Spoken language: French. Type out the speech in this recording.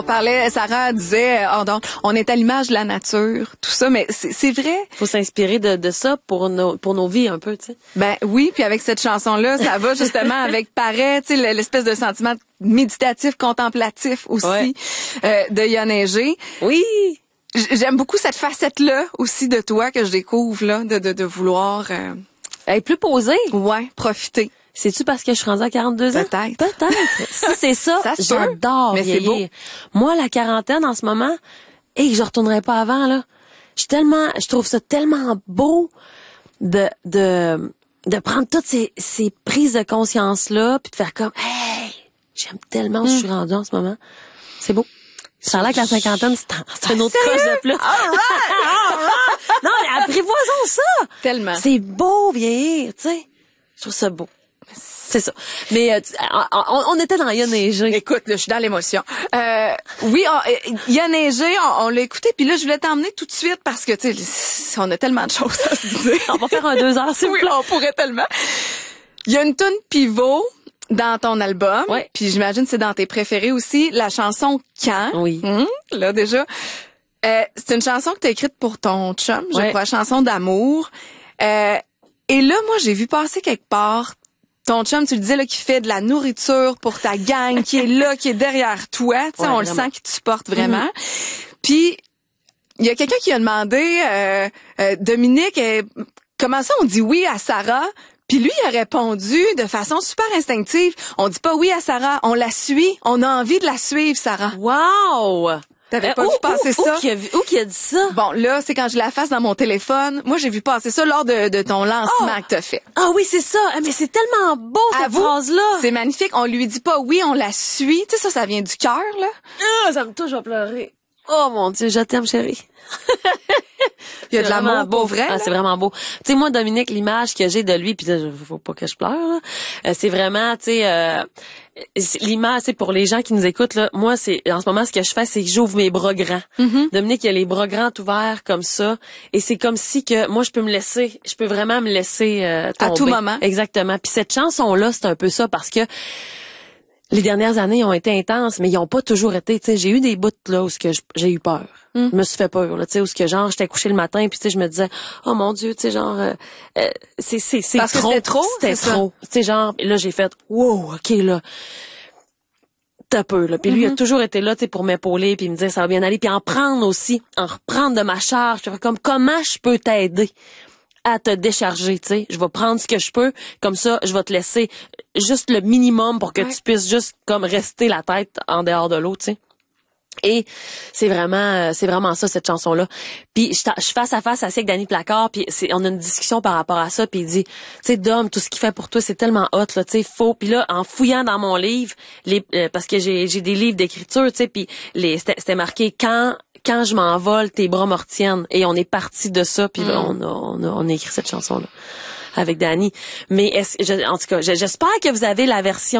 on parlait, Sarah disait, on est à l'image de la nature, tout ça, mais c'est vrai. Faut s'inspirer de ça pour nos vies un peu, tu sais. Ben oui, puis avec cette chanson-là, ça va justement avec Pareil, tu sais, l'espèce de sentiment méditatif, contemplatif aussi de Il a neigé. Oui. J'aime beaucoup cette facette-là aussi de toi que je découvre, là, de vouloir... Être plus posée. Ouais, profiter. C'est-tu parce que je suis rendue à 42 ans? Peut-être. Si c'est ça, j'adore mais vieillir. c'est beau. Moi, la quarantaine en ce moment, et je retournerai pas avant, là. Je trouve ça tellement beau de prendre toutes ces prises de conscience-là puis de faire comme, hey, j'aime tellement où je suis rendue en ce moment. C'est beau. Ça a l'air que la cinquantaine, c'est une autre coche de plus. Non, mais apprivoisons ça! Tellement. C'est beau vieillir, tu sais. Je trouve ça beau. C'est ça. Mais on était dans Il y a neigé. Écoute, là, je suis dans l'émotion. Oui, Il y a neigé, on l'a écouté, puis là, je voulais t'emmener tout de suite parce que, tu sais, on a tellement de choses à se dire. On va faire un 2 heures, s'il vous plaît. Oui, on pourrait tellement. Il y a une toune pivot dans ton album, ouais. Puis j'imagine que c'est dans tes préférés aussi, la chanson Quand. Oui. Là, déjà. C'est une chanson que t'as écrite pour ton chum, je crois, chanson d'amour. Et là, moi, j'ai vu passer quelque part ton chum, tu le disais, là, qui fait de la nourriture pour ta gang, qui est là, qui est derrière toi. Tu sais, on vraiment. Le sent qu'il te supporte vraiment. Puis, il y a quelqu'un qui a demandé, Dominique, comment ça on dit oui à Sarah? Puis lui, il a répondu de façon super instinctive. On dit pas oui à Sarah, on la suit. On a envie de la suivre, Sarah. Wow! T'avais pas vu passer ça? Où qui a dit ça? Bon, là, c'est quand je la fasse dans mon téléphone. Moi, j'ai vu passer ça lors de ton lancement que t'as fait. Ah oui, c'est ça. Mais c'est tellement beau, cette phrase-là. C'est magnifique. On lui dit pas oui, on la suit. Tu sais, ça vient du cœur, là. Ah, ça me touche, je vais pleurer. Oh mon Dieu, je t'aime, chérie. Il y a de l'amour beau vrai. Ah, c'est vraiment beau. Tu sais, moi, Dominique, l'image que j'ai de lui, puis faut pas que je pleure, là, c'est vraiment, tu sais, l'image, c'est pour les gens qui nous écoutent, là. Moi, c'est, en ce moment, ce que je fais, c'est que j'ouvre mes bras grands. Dominique, il a les bras grands ouverts comme ça. Et c'est comme si que, moi, je peux vraiment me laisser, tomber. À tout moment. Exactement. Puis cette chanson-là, c'est un peu ça parce que, les dernières années ont été intenses, mais ils ont pas toujours été. Tu sais, j'ai eu des bouts là où j'ai eu peur. Je me suis fait peur là, tu sais, où genre j'étais couchée le matin puis tu sais je me disais oh mon Dieu, tu sais genre c'est parce trop. Que c'était trop. C'était trop. Tu sais genre là j'ai fait wow, OK là. T'as peu là. Puis lui il a toujours été là, tu sais pour m'épauler puis me dire ça va bien aller puis en reprendre de ma charge, comme comment je peux t'aider à te décharger, tu sais. Je vais prendre ce que je peux, comme ça, je vais te laisser juste le minimum pour que tu puisses juste comme rester la tête en dehors de l'eau, tu sais. Et c'est vraiment ça, cette chanson-là. Puis je suis face à face assis avec Danny Placard, puis on a une discussion par rapport à ça, puis il dit, tu sais, Dom, tout ce qu'il fait pour toi, c'est tellement hot, là, tu sais, faux. Puis là, en fouillant dans mon livre, parce que j'ai des livres d'écriture, tu sais, puis c'était marqué quand je m'envole, tes bras me retiennent. Et on est parti de ça, puis on a écrit cette chanson-là avec Danny. Mais en tout cas, j'espère que vous avez la version